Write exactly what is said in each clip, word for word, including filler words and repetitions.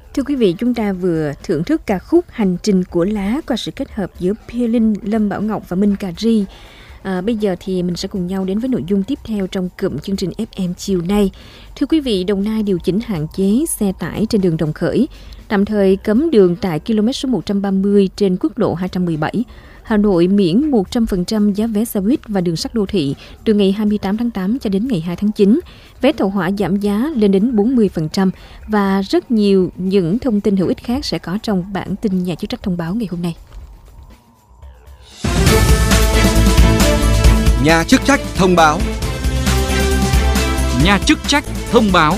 Thưa quý vị, chúng ta vừa thưởng thức ca khúc Hành trình của lá qua sự kết hợp giữa Pia Linh, Lâm Bảo Ngọc và Minh Cà Ri. À, bây giờ thì mình sẽ cùng nhau đến với nội dung tiếp theo trong cụm chương trình ép em chiều nay. Thưa quý vị, Đồng Nai điều chỉnh hạn chế xe tải trên đường Đồng Khởi, tạm thời cấm đường tại km số một trăm ba mươi trên quốc lộ hai trăm mười bảy. Hà Nội miễn một trăm phần trăm giá vé xe buýt và đường sắt đô thị từ ngày hai mươi tám tháng tám cho đến ngày hai tháng chín. Vé tàu hỏa giảm giá lên đến bốn mươi phần trăm và rất nhiều những thông tin hữu ích khác sẽ có trong bản tin nhà chức trách thông báo ngày hôm nay. Nhà chức trách thông báo. Nhà chức trách thông báo.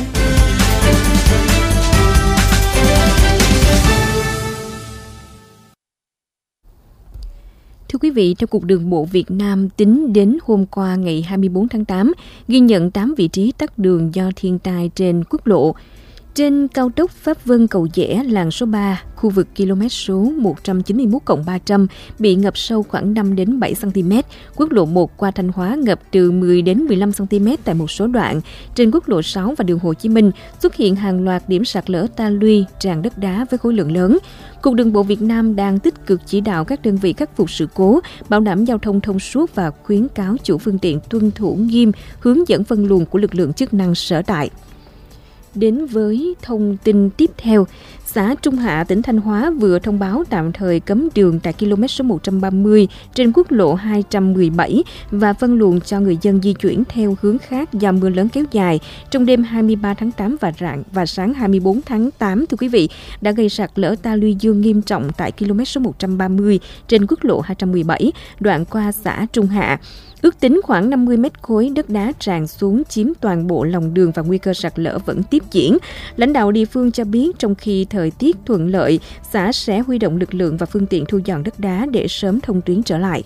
Thưa quý vị, theo Cục Đường bộ Việt Nam, tính đến hôm qua ngày hai mươi bốn tháng tám, ghi nhận tám vị trí tắc đường do thiên tai trên quốc lộ. Trên cao tốc Pháp Vân Cầu Giẽ, làn số ba, khu vực km số một trăm chín mươi mốt cộng ba trăm bị ngập sâu khoảng năm đến bảy xăng-ti-mét. Quốc lộ một qua Thanh Hóa ngập từ mười đến mười lăm xăng-ti-mét tại một số đoạn. Trên quốc lộ sáu và đường Hồ Chí Minh xuất hiện hàng loạt điểm sạt lở ta luy, tràn đất đá với khối lượng lớn. Cục Đường bộ Việt Nam đang tích cực chỉ đạo các đơn vị khắc phục sự cố, bảo đảm giao thông thông suốt và khuyến cáo chủ phương tiện tuân thủ nghiêm hướng dẫn phân luồng của lực lượng chức năng sở tại. Đến với thông tin tiếp theo, xã Trung Hạ, tỉnh Thanh Hóa vừa thông báo tạm thời cấm đường tại km số một trăm ba mươi trên quốc lộ hai trăm mười bảy và phân luồng cho người dân di chuyển theo hướng khác do mưa lớn kéo dài trong đêm hai mươi ba tháng tám và rạng và sáng hai mươi bốn tháng tám, thưa quý vị, đã gây sạt lở ta luy dương nghiêm trọng tại km số một trăm ba mươi trên quốc lộ hai trăm mười bảy, đoạn qua xã Trung Hạ. Ước tính khoảng năm mươi mét khối đất đá tràn xuống chiếm toàn bộ lòng đường và nguy cơ sạt lở vẫn tiếp diễn. Lãnh đạo địa phương cho biết trong khi thời tiết thuận lợi, xã sẽ huy động lực lượng và phương tiện thu dọn đất đá để sớm thông tuyến trở lại.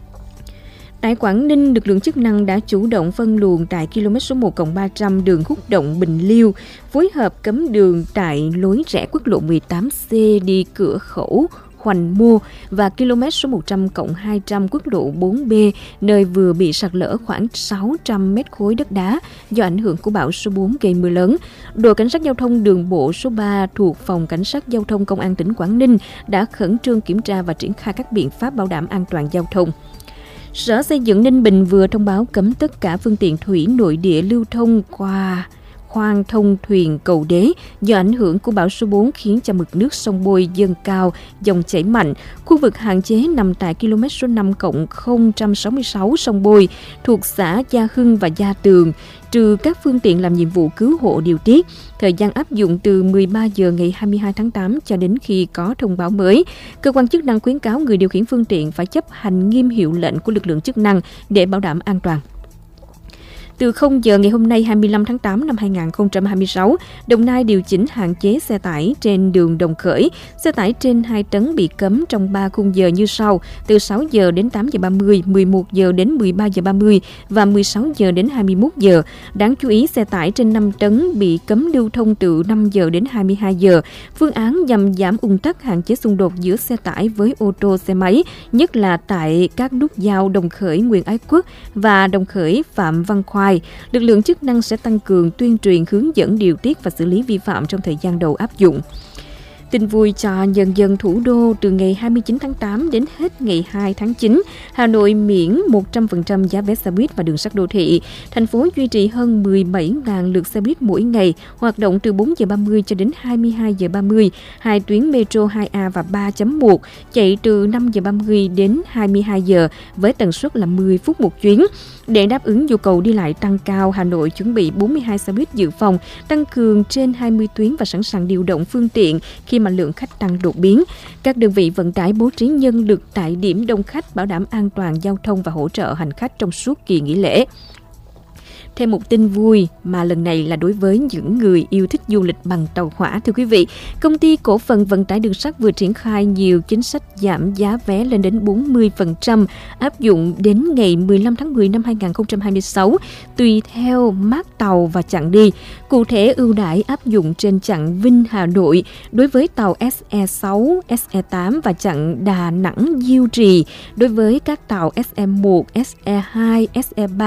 Tại Quảng Ninh, lực lượng chức năng đã chủ động phân luồng tại km số một cộng ba trăm đường Húc Động Bình Liêu, phối hợp cấm đường tại lối rẽ quốc lộ mười tám C đi cửa khẩu Hoành Mô và km số một trăm cộng hai trăm quốc lộ bốn B, nơi vừa bị sạt lở khoảng sáu trăm mét khối đất đá do ảnh hưởng của bão số bốn gây mưa lớn. Đội Cảnh sát Giao thông Đường bộ số ba thuộc Phòng Cảnh sát Giao thông Công an tỉnh Quảng Ninh đã khẩn trương kiểm tra và triển khai các biện pháp bảo đảm an toàn giao thông. Sở Xây dựng Ninh Bình vừa thông báo cấm tất cả phương tiện thủy nội địa lưu thông qua khoang thông thuyền Cầu Đế do ảnh hưởng của bão số bốn khiến cho mực nước sông Bôi dâng cao, dòng chảy mạnh. Khu vực hạn chế nằm tại km số năm cộng không sáu sáu sông Bôi thuộc xã Gia Hưng và Gia Tường, trừ các phương tiện làm nhiệm vụ cứu hộ điều tiết. Thời gian áp dụng từ mười ba giờ ngày hai mươi hai tháng tám cho đến khi có thông báo mới. Cơ quan chức năng khuyến cáo người điều khiển phương tiện phải chấp hành nghiêm hiệu lệnh của lực lượng chức năng để bảo đảm an toàn. Từ không giờ ngày hôm nay hai mươi lăm tháng tám năm hai nghìn không trăm hai mươi sáu, Đồng Nai điều chỉnh hạn chế xe tải trên đường Đồng Khởi. Xe tải trên hai tấn bị cấm trong ba khung giờ như sau: từ sáu giờ đến tám giờ ba mươi, mười một giờ đến mười ba giờ ba mươi và mười sáu giờ đến hai mươi mốt giờ. Đáng chú ý, xe tải trên năm tấn bị cấm lưu thông từ năm giờ đến hai mươi hai giờ. Phương án nhằm giảm ùn tắc, hạn chế xung đột giữa xe tải với ô tô xe máy, nhất là tại các nút giao Đồng Khởi Nguyễn Ái Quốc và Đồng Khởi Phạm Văn Khoai. Lực lượng chức năng sẽ tăng cường tuyên truyền, hướng dẫn điều tiết và xử lý vi phạm trong thời gian đầu áp dụng. Tin vui cho nhân dân thủ đô, từ ngày hai mươi chín tháng tám đến hết ngày hai tháng chín, Hà Nội miễn một trăm phần trăm giá vé xe buýt và đường sắt đô thị. Thành phố duy trì hơn mười bảy nghìn lượt xe buýt mỗi ngày, hoạt động từ bốn giờ ba mươi cho đến hai mươi hai giờ ba mươi. Hai tuyến Metro hai A và ba chấm một chạy từ năm giờ ba mươi đến hai mươi hai giờ với tần suất là mười phút một chuyến. Để đáp ứng nhu cầu đi lại tăng cao, Hà Nội chuẩn bị bốn mươi hai xe buýt dự phòng, tăng cường trên hai mươi tuyến và sẵn sàng điều động phương tiện khi mà lượng khách tăng đột biến. Các đơn vị vận tải bố trí nhân lực tại điểm đông khách, bảo đảm an toàn giao thông và hỗ trợ hành khách trong suốt kỳ nghỉ lễ. Thêm một tin vui mà lần này là đối với những người yêu thích du lịch bằng tàu hỏa, thưa quý vị. Công ty cổ phần vận tải đường sắt vừa triển khai nhiều chính sách giảm giá vé lên đến bốn mươi phần trăm áp dụng đến ngày mười lăm tháng mười năm hai nghìn không trăm hai mươi sáu, tùy theo mác tàu và chặng đi. Cụ thể, ưu đãi áp dụng trên chặng Vinh Hà Nội đối với tàu ét e sáu, ét e tám và chặng Đà Nẵng Diêu Trì đối với các tàu ét e một, ét e hai, ét e ba,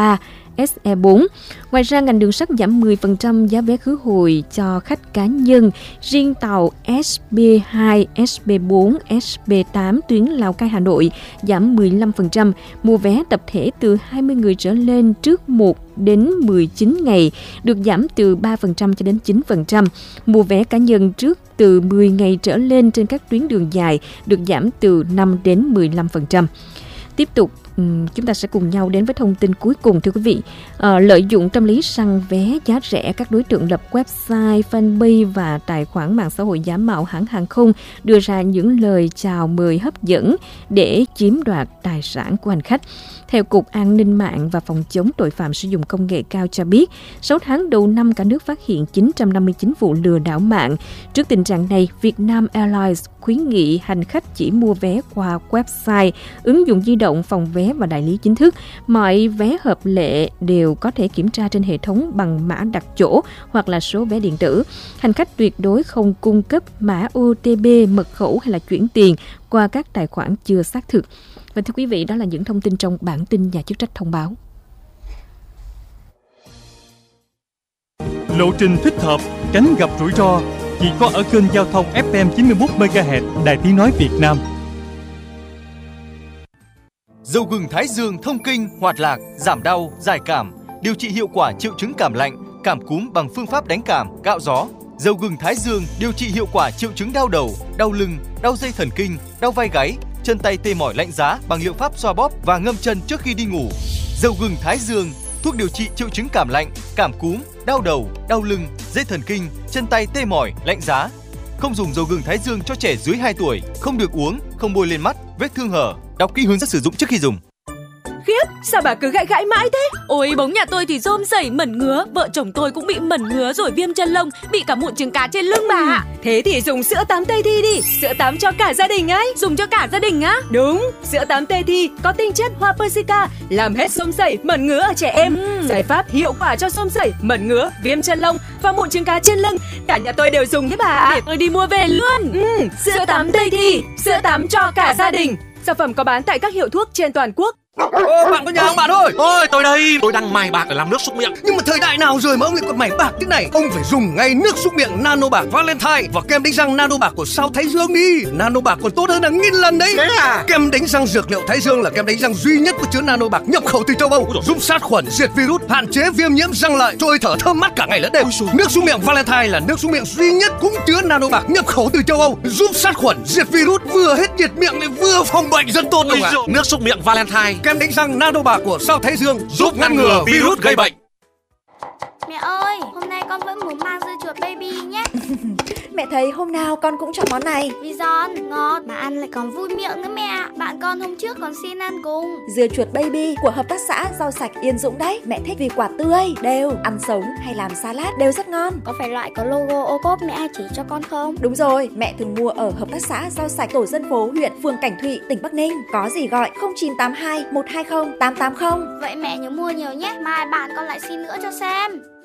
S E bốn. Ngoài ra, ngành đường sắt giảm mười phần trăm giá vé khứ hồi cho khách cá nhân. Riêng tàu S B hai, S B bốn, S B tám tuyến Lào Cai Hà Nội giảm mười lăm phần trăm. Mua vé tập thể từ hai mươi người trở lên trước một đến mười chín ngày được giảm từ ba phần trăm cho đến chín phần trăm. Mua vé cá nhân trước từ mười ngày trở lên trên các tuyến đường dài được giảm từ năm đến mười lăm phần trăm. Tiếp tục, chúng ta sẽ cùng nhau đến với thông tin cuối cùng, thưa quý vị. À, lợi dụng tâm lý săn vé giá rẻ, các đối tượng lập website, fanpage và tài khoản mạng xã hội giả mạo hãng hàng không đưa ra những lời chào mời hấp dẫn để chiếm đoạt tài sản của hành khách. Theo Cục An ninh mạng và Phòng chống tội phạm sử dụng công nghệ cao cho biết, sáu tháng đầu năm cả nước phát hiện chín trăm năm mươi chín vụ lừa đảo mạng. Trước tình trạng này, Vietnam Airlines khuyến nghị hành khách chỉ mua vé qua website, ứng dụng di động, phòng vé và đại lý chính thức. Mọi vé hợp lệ đều có thể kiểm tra trên hệ thống bằng mã đặt chỗ hoặc là số vé điện tử. Hành khách tuyệt đối không cung cấp mã O T P, mật khẩu hay là chuyển tiền qua các tài khoản chưa xác thực. Và thưa quý vị, đó là những thông tin trong bản tin nhà chức trách thông báo. Lộ trình thích hợp, tránh gặp rủi ro chỉ có ở kênh giao thông F M chín mươi mốt mê ga héc Đài Tiếng nói Việt Nam. Dầu gừng Thái Dương thông kinh, hoạt lạc, giảm đau, giải cảm, điều trị hiệu quả triệu chứng cảm lạnh, cảm cúm bằng phương pháp đánh cảm, gạo gió. Dầu gừng Thái Dương điều trị hiệu quả triệu chứng đau đầu, đau lưng, đau dây thần kinh, đau vai gáy, chân tay tê mỏi lạnh giá bằng liệu pháp xoa bóp và ngâm chân trước khi đi ngủ. Dầu gừng Thái Dương, thuốc điều trị triệu chứng cảm lạnh, cảm cúm, đau đầu, đau lưng, dây thần kinh, chân tay tê mỏi, lạnh giá. Không dùng dầu gừng Thái Dương cho trẻ dưới hai tuổi, không được uống, không bôi lên mắt, vết thương hở. Đọc kỹ hướng dẫn sử dụng trước khi dùng. Khiếp, sao bà cứ gãi gãi mãi thế? Ôi, bóng nhà tôi thì rôm rẩy mẩn ngứa, vợ chồng tôi cũng bị mẩn ngứa rồi viêm chân lông, bị cả mụn trứng cá trên lưng bà ạ. Thế thì dùng sữa tắm Tây Thi đi, sữa tắm cho cả gia đình ấy. Dùng cho cả gia đình á? Đúng, sữa tắm Tây Thi có tinh chất hoa persica, làm hết rôm rẩy, mẩn ngứa ở trẻ em. Ừ. Giải pháp hiệu quả cho rôm rẩy, mẩn ngứa, viêm chân lông và mụn trứng cá trên lưng. Cả nhà tôi đều dùng đấy bà ạ. Để tôi đi mua về luôn. Ừ, sữa, sữa tắm Tây Thi, sữa tắm cho cả gia đình. Sản phẩm có bán tại các hiệu thuốc trên toàn quốc. Ô, bạn có nhà không bạn ơi? Ôi, tôi đây, tôi đang mài bạc để làm nước súc miệng. Nhưng mà thời đại nào rồi mà ông lại còn mài bạc thế này? Ông phải dùng ngay nước súc miệng Nano Bạc Valentine và kem đánh răng Nano Bạc của Sao Thái Dương đi. Nano Bạc còn tốt hơn hàng nghìn lần đấy. Thế à? Kem đánh răng dược liệu Thái Dương là kem đánh răng duy nhất có chứa Nano Bạc nhập khẩu từ châu Âu, giúp sát khuẩn, diệt virus, hạn chế viêm nhiễm răng lợi, trôi thở thơm mát cả ngày lẫn đêm. Nước súc miệng Valentine là nước súc miệng duy nhất cũng chứa Nano Bạc nhập khẩu từ châu Âu, giúp sát khuẩn, diệt virus, vừa hết nhiệt miệng lại vừa phòng bệnh, rất tốt luôn ạ. Nước súc miệng Valentine, kem đánh răng Nano Bạc của Sao Thái Dương giúp ngăn ngừa virus gây bệnh. Mẹ ơi, hôm nay con vẫn muốn mang dưa chuột baby nhé. Mẹ thấy hôm nào con cũng chọn món này. Vì giòn, ngọt, mà ăn lại còn vui miệng nữa mẹ. Bạn con hôm trước còn xin ăn cùng. Dưa chuột baby của hợp tác xã rau sạch Yên Dũng đấy. Mẹ thích vì quả tươi, đều, ăn sống hay làm salad đều rất ngon. Có phải loại có logo ô cốp mẹ chỉ cho con không? Đúng rồi, mẹ thường mua ở hợp tác xã rau sạch tổ dân phố huyện phường Cảnh Thụy, tỉnh Bắc Ninh. Có gì gọi không chín tám hai một hai không tám tám không. Vậy mẹ nhớ mua nhiều nhé, mai bạn con lại xin nữa cho xem.